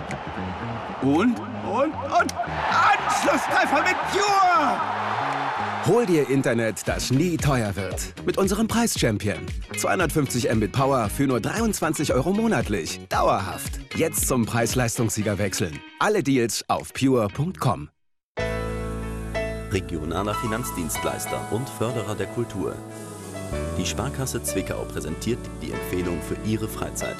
Und Anschlusstreffer mit Pure! Hol dir Internet, das nie teuer wird. Mit unserem Preis-Champion. 250 Mbit Power für nur 23 € monatlich. Dauerhaft. Jetzt zum Preis-Leistungssieger wechseln. Alle Deals auf pure.com. Regionaler Finanzdienstleister und Förderer der Kultur. Die Sparkasse Zwickau präsentiert die Empfehlung für Ihre Freizeit.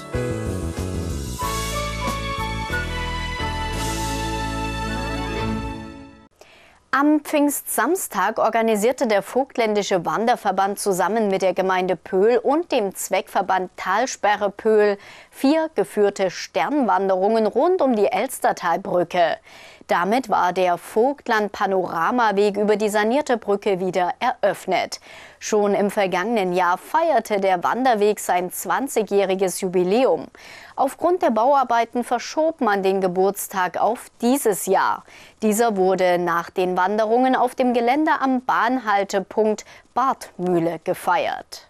Am Pfingstsamstag organisierte der Vogtländische Wanderverband zusammen mit der Gemeinde Pöhl und dem Zweckverband Talsperre Pöhl 4 geführte Sternwanderungen rund um die Elstertalbrücke. Damit war der Vogtland-Panoramaweg über die sanierte Brücke wieder eröffnet. Schon im vergangenen Jahr feierte der Wanderweg sein 20-jähriges Jubiläum. Aufgrund der Bauarbeiten verschob man den Geburtstag auf dieses Jahr. Dieser wurde nach den Wanderungen auf dem Gelände am Bahnhaltepunkt Barthmühle gefeiert.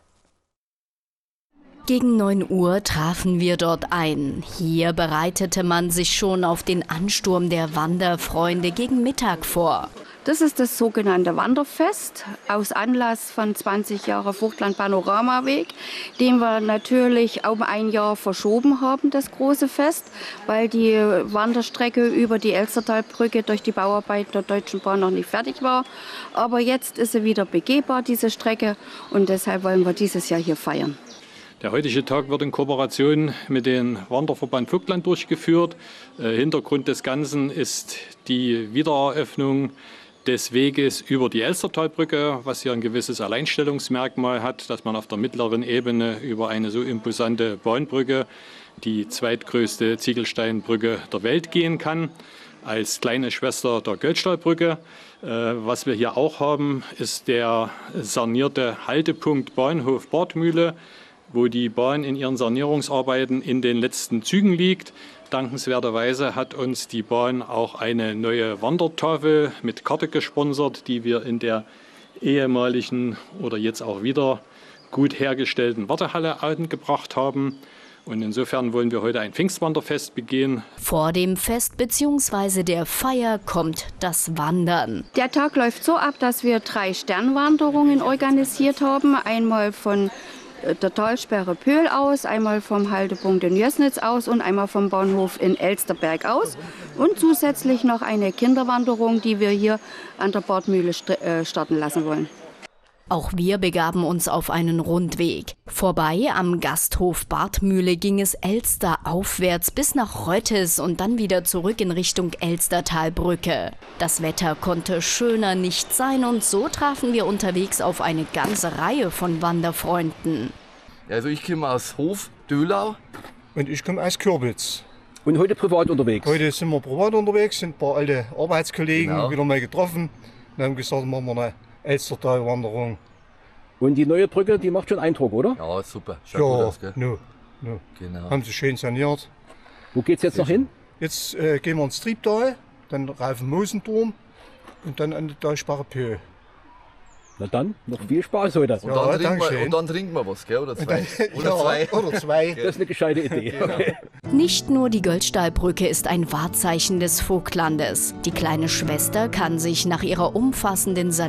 Gegen 9 Uhr trafen wir dort ein. Hier bereitete man sich schon auf den Ansturm der Wanderfreunde gegen Mittag vor. Das ist das sogenannte Wanderfest aus Anlass von 20 Jahre Vogtland-Panoramaweg, den wir natürlich um ein Jahr verschoben haben, das große Fest, weil die Wanderstrecke über die Elstertalbrücke durch die Bauarbeiten der Deutschen Bahn noch nicht fertig war. Aber jetzt ist sie wieder begehbar, diese Strecke, und deshalb wollen wir dieses Jahr hier feiern. Der heutige Tag wird in Kooperation mit dem Wanderverband Vogtland durchgeführt. Hintergrund des Ganzen ist die Wiedereröffnung des Weges über die Elstertalbrücke, was hier ein gewisses Alleinstellungsmerkmal hat, dass man auf der mittleren Ebene über eine so imposante Bahnbrücke, die zweitgrößte Ziegelsteinbrücke der Welt, gehen kann, als kleine Schwester der Götzschtalbrücke. Was wir hier auch haben, ist der sanierte Haltepunkt Bahnhof Barthmühle, wo die Bahn in ihren Sanierungsarbeiten in den letzten Zügen liegt. Dankenswerterweise hat uns die Bahn auch eine neue Wandertafel mit Karte gesponsert, die wir in der ehemaligen oder jetzt auch wieder gut hergestellten Wartehalle angebracht haben. Und insofern wollen wir heute ein Pfingstwanderfest begehen. Vor dem Fest bzw. der Feier kommt das Wandern. Der Tag läuft so ab, dass wir 3 Sternwanderungen organisiert haben. Einmal von der Talsperre Pöhl aus, einmal vom Haltepunkt in Jößnitz aus und einmal vom Bahnhof in Elsterberg aus. Und zusätzlich noch eine Kinderwanderung, die wir hier an der Barthmühle starten lassen wollen. Auch wir begaben uns auf einen Rundweg. Vorbei am Gasthof Barthmühle ging es Elster aufwärts bis nach Röttes und dann wieder zurück in Richtung Elstertalbrücke. Das Wetter konnte schöner nicht sein und so trafen wir unterwegs auf eine ganze Reihe von Wanderfreunden. Also ich komme aus Hof, Dölau. Und ich komme aus Kürbitz. Und heute privat unterwegs? Heute sind wir privat unterwegs, sind ein paar alte Arbeitskollegen wieder mal getroffen und haben gesagt, machen wir eine Elstertalwanderung. Und die neue Brücke, die macht schon Eindruck, oder? Ja, super. Schaut gut aus, gell? No. Genau. Haben sie schön saniert. Wo geht's jetzt noch hin? Jetzt gehen wir ins Triebtal, dann rauf den Mosenturm und dann an die Talsperre Pöhl. Na dann, noch viel Spaß heute. Und dann trinken wir was, gell? Oder zwei. Oder zwei. Das ist eine gescheite Idee. Okay. Nicht nur die Götzschtalbrücke ist ein Wahrzeichen des Vogtlandes. Die kleine Schwester kann sich nach ihrer umfassenden Sanierung